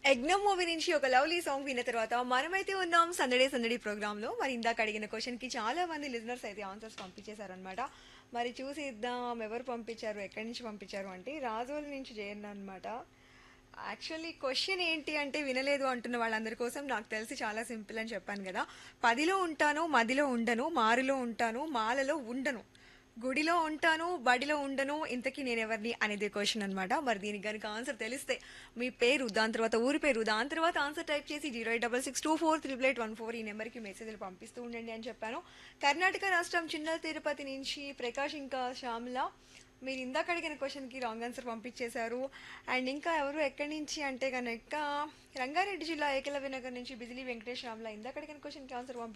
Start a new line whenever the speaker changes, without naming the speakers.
యజ్ఞం మూవీ నుంచి ఒక లవ్లీ సాంగ్ విన్న తర్వాత మనమైతే ఉన్నాం సందడే సందడి ప్రోగ్రామ్ లో. మరి ఇందాక అడిగిన క్వశ్చన్ కి చాలా మంది లిజనర్స్ అయితే ఆన్సర్స్ పంపించేశారనమాట. మరి చూసిద్దాం ఎవరు పంపించారు, ఎక్కడి నుంచి పంపించారు అంటే రాజోల్ నుంచి జయన్న అనమాట. యాక్చువల్లీ క్వశ్చన్ ఏంటి అంటే వినలేదు అంటున్న వాళ్ళందరి కోసం నాకు తెలిసి చాలా సింపుల్ అని చెప్పాను కదా. పదిలో ఉంటాను మదిలో ఉండను, మారులో ఉంటాను మాలలో ఉండను, గుడిలో ఉంటాను బడిలో ఉండను, ఇంతకీ నేను ఎవరిని అనేది క్వశ్చన్ అనమాట. మరి దీనికి కనుక ఆన్సర్ తెలిస్తే మీ పేరు, దాని తర్వాత ఊరి పేరు, దాని తర్వాత ఆన్సర్ టైప్ చేసి 08662438814 ఈ నెంబర్కి మెసేజ్లు పంపిస్తూ ఉండండి అని చెప్పాను. కర్ణాటక రాష్ట్రం చిన్న తిరుపతి నుంచి ప్రకాష్ ఇంకా శ్యామల మీరు ఇందాక అడిగిన క్వశ్చన్కి రాంగ్ ఆన్సర్ పంపించేశారు. అండ్ ఇంకా ఎవరు ఎక్కడి నుంచి అంటే కనుక రంగారెడ్డి జిల్లా ఏకలవ్య నగర్ నుంచి బిజిలీ వెంకటేష్ శ్యామల ఇందాక అడిగిన క్వశ్చన్కి ఆన్సర్